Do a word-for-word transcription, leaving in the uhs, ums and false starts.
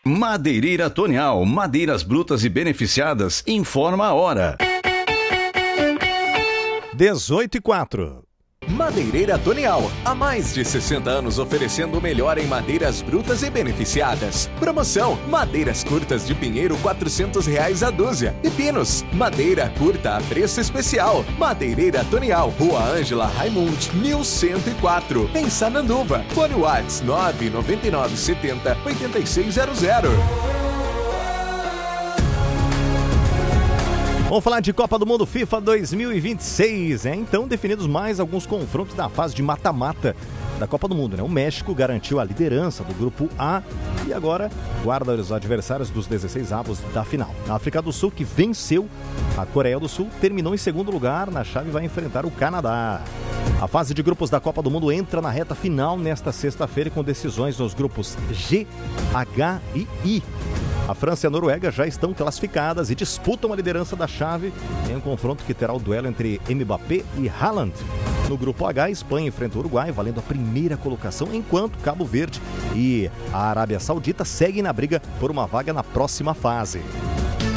Madeireira Tonial, madeiras brutas e beneficiadas, informa a hora. dezoito e quatro. Madeireira Tonial, há mais de sessenta anos oferecendo o melhor em madeiras brutas e beneficiadas. Promoção, madeiras curtas de pinheiro quatrocentos reais a dúzia. E pinos, madeira curta a preço especial. Madeireira Tonial, Rua Ângela Raimund, mil cento e quatro, em Sananduva. Fone Whats nove nove nove setenta oitenta e seis zero zero. Vamos falar de Copa do Mundo FIFA dois mil e vinte e seis, é? Então definidos mais alguns confrontos da fase de mata-mata da Copa do Mundo, né? O México garantiu a liderança do grupo A e agora guarda os adversários dos dezesseis avos da final. A África do Sul, que venceu a Coreia do Sul, terminou em segundo lugar na chave e vai enfrentar o Canadá. A fase de grupos da Copa do Mundo entra na reta final nesta sexta-feira com decisões nos grupos G, H e I. A França e a Noruega já estão classificadas e disputam a liderança da chave em um confronto que terá o duelo entre Mbappé e Haaland. No grupo H, a Espanha enfrenta o Uruguai, valendo a primeira colocação, enquanto Cabo Verde e a Arábia Saudita seguem na briga por uma vaga na próxima fase.